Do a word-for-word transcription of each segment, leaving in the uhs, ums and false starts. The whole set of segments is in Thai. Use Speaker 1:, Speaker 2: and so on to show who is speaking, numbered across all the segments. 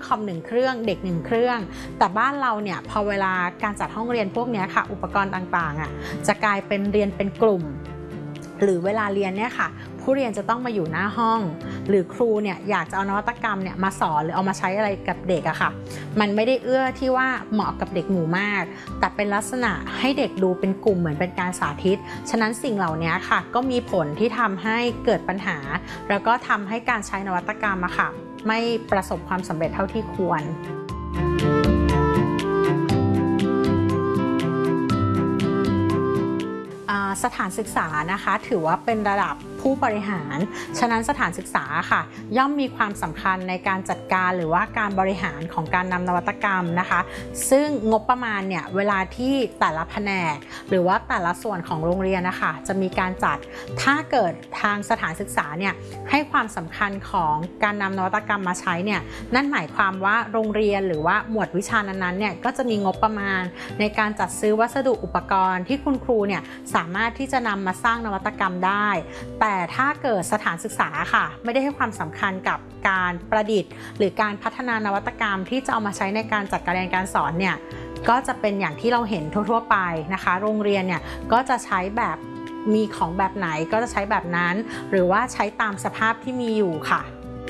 Speaker 1: คอมหนึ่งเครื่องเด็กหนึ่งเครื่องแต่บ้านเราเนี่ยพอเวลาการจัดห้องเรียนพวกนี้ค่ะอุปกรณ์ต่างๆอ่ะจะกลายเป็นเรียนเป็นกลุ่มหรือเวลาเรียนเนี่ยค่ะผู้เรียนจะต้องมาอยู่หน้าห้องหรือครูเนี่ยอยากจะเอานวัตกรรมเนี่ยมาสอนหรือเอามาใช้อะไรกับเด็กอะค่ะมันไม่ได้เอื้อที่ว่าเหมาะกับเด็กหมู่มากแต่เป็นลักษณะให้เด็กดูเป็นกลุ่มเหมือนเป็นการสาธิตฉะนั้นสิ่งเหล่านี้ค่ะก็มีผลที่ทำให้เกิดปัญหาแล้วก็ทำให้การใช้นวัตกรรมอะค่ะไม่ประสบความสำเร็จเท่าที่ควรสถานศึกษานะคะถือว่าเป็นระดับผู้บริหารฉะนั้นสถานศึกษาค่ะย่อมมีความสำคัญในการจัดการหรือว่าการบริหารของการนำนวัตกรรมนะคะซึ่งงบประมาณเนี่ยเวลาที่แต่ละแผนกหรือว่าแต่ละส่วนของโรงเรียนนะคะจะมีการจัดถ้าเกิดทางสถานศึกษาเนี่ยให้ความสำคัญของการนำนวัตกรรมมาใช้เนี่ยนั่นหมายความว่าโรงเรียนหรือว่าหมวดวิชานั้นๆเนี่ยก็จะมีงบประมาณในการจัดซื้อวัสดุอุปกรณ์ที่คุณครูเนี่ยสามารถที่จะนำมาสร้างนวัตกรรมได้แต่ถ้าเกิดสถานศึกษาค่ะไม่ได้ให้ความสำคัญกับการประดิษฐ์หรือการพัฒนานวัตกรรมที่จะเอามาใช้ในการจัดการเรียนการสอนเนี่ยก็จะเป็นอย่างที่เราเห็นทั่วๆไปนะคะโรงเรียนเนี่ยก็จะใช้แบบมีของแบบไหนก็จะใช้แบบนั้นหรือว่าใช้ตามสภาพที่มีอยู่ค่ะ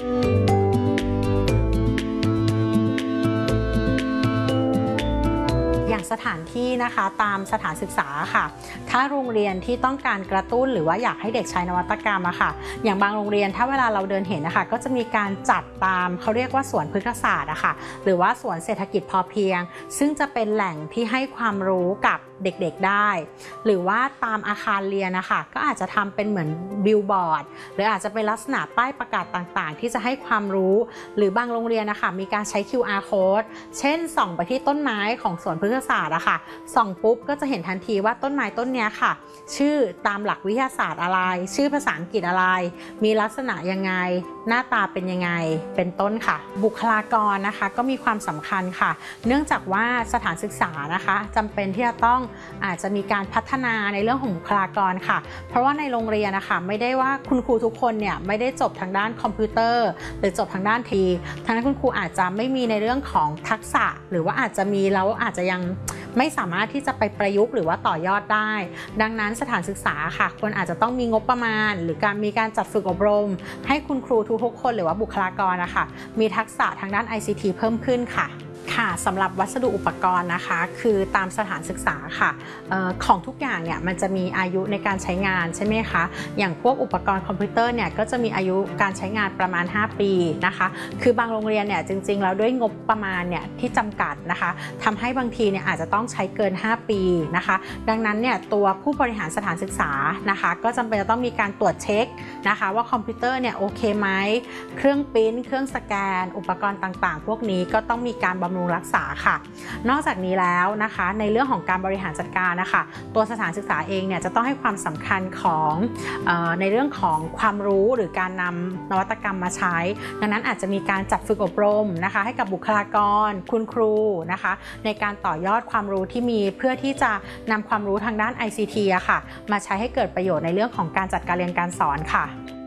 Speaker 1: อย่างสถานที่นะคะตามสถานศึกษาค่ะถ้าโรงเรียนที่ต้องการกระตุ้นหรือว่าอยากให้เด็กใช้นวัตกรรมอะค่ะอย่างบางโรงเรียนถ้าเวลาเราเดินเห็นนะคะก็จะมีการจัดตามเขาเรียกว่าสวนพฤกษศาสตร์อะค่ะหรือว่าสวนเศรษฐกิจพอเพียงซึ่งจะเป็นแหล่งที่ให้ความรู้กับเด็กๆได้หรือว่าตามอาคารเรียนนะคะก็อาจจะทำเป็นเหมือนบิลบอร์ดหรืออาจจะเป็นลักษณะป้ายประกาศต่างๆที่จะให้ความรู้หรือบางโรงเรียนนะคะมีการใช้ คิว อาร์ Code เช่นส่องไปที่ต้นไม้ของสวนพฤกษศาสตร์อะค่ะส่องปุ๊บก็จะเห็นทันทีว่าต้นไม้ต้นนี้ค่ะชื่อตามหลักวิทยาศาสตร์อะไรชื่อภาษาอังกฤษอะไรมีลักษณะยังไงหน้าตาเป็นยังไงเป็นต้นค่ะบุคลากรนะคะก็มีความสำคัญค่ะเนื่องจากว่าสถานศึกษานะคะจำเป็นที่จะต้องอาจจะมีการพัฒนาในเรื่องของบุคลากรค่ะเพราะว่าในโรงเรียนนะคะไม่ได้ว่าคุณครูทุกคนเนี่ยไม่ได้จบทางด้านคอมพิวเตอร์หรือจบทางด้านทีทางนั้นคุณครูอาจจะไม่มีในเรื่องของทักษะหรือว่าอาจจะมีแล้วอาจจะยังไม่สามารถที่จะไปประยุกต์หรือว่าต่อยอดได้ดังนั้นสถานศึกษาค่ะควรอาจจะต้องมีงบประมาณหรือการมีการจัดฝึกอบรมให้คุณครูทุกๆคนหรือว่าบุคลากรนะคะมีทักษะทางด้าน ไอ ซี ที เพิ่มขึ้นค่ะค่ะสำหรับวัสดุอุปกรณ์นะคะคือตามสถานศึกษาค่ะออของทุกอย่างเนี่ยมันจะมีอายุในการใช้งานใช่ไหมคะอย่างพวกอุปกรณ์คอมพิวเตอร์เนี่ยก็จะมีอายุการใช้งานประมาณห้าปีนะคะคือบางโรงเรียนเนี่ยจริงๆแล้วด้วยงบประมาณเนี่ยที่จำกัดนะคะทำให้บางทีเนี่ยอาจจะต้องใช้เกินห้าปีนะคะดังนั้นเนี่ยตัวผู้บริหารสถานศึกษานะคะก็จำเป็นจะต้องมีการตรวจเช็คนะคะว่าคอมพิวเตอร์เนี่ยโอเคไหมเครื่องปริ้นเครื่องสแกนอุปกรณ์ต่างๆพวกนี้ก็ต้องมีการบำรุงรักษาค่ะนอกจากนี้แล้วนะคะในเรื่องของการบริหารจัดการนะคะตัวสถานศึกษาเองเนี่ยจะต้องให้ความสำคัญของเอ่อในเรื่องของความรู้หรือการนำนวัตกรรมมาใช้ดังนั้นอาจจะมีการจัดฝึกอบรมนะคะให้กับบุคลากรคุณครูนะคะในการต่อยอดความรู้ที่มีเพื่อที่จะนำความรู้ทางด้าน ไอ ซี ที อะค่ะมาใช้ให้เกิดประโยชน์ในเรื่องของการจัดการเรียนการสอนค่ะ